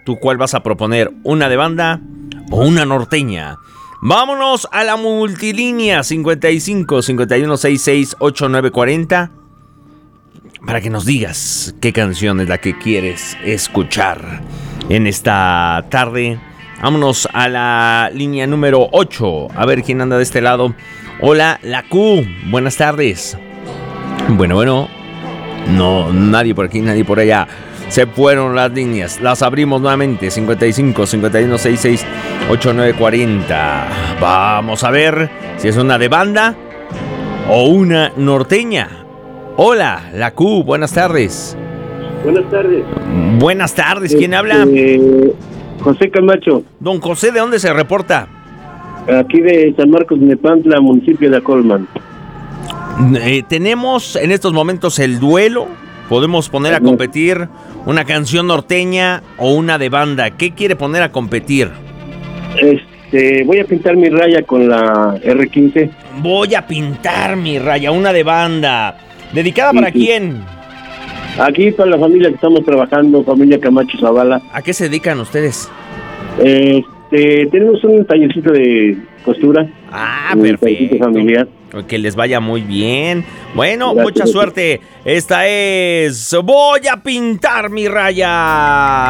¿Tú cuál vas a proponer? ¿Una de banda o una norteña? Vámonos a la multilínea 55 51 66 8940 para que nos digas qué canción es la que quieres escuchar en esta tarde. Vámonos a la línea número 8. A ver quién anda de este lado. Hola, la Q. Buenas tardes. Bueno. No, nadie por aquí, nadie por allá. Se fueron las líneas. Las abrimos nuevamente. 55 51 66 8940. Vamos a ver si es una de banda o una norteña. Hola, la Q. Buenas tardes. Buenas tardes. Buenas tardes. ¿Quién habla? José Camacho. Don José, ¿de dónde se reporta? Aquí de San Marcos, Nepantla, municipio de Acolman. Tenemos en estos momentos el duelo. Podemos poner a competir una canción norteña o una de banda. ¿Qué quiere poner a competir? Voy a pintar mi raya con la R15. Voy a pintar mi raya, una de banda. ¿Dedicada para quién? Aquí para la familia que estamos trabajando, familia Camacho Zavala. ¿A qué se dedican ustedes? Tenemos un tallercito de costura. Ah, perfecto. Familiar. Que les vaya muy bien. Bueno, Gracias. mucha suerte. Esta es Voy a pintar mi raya.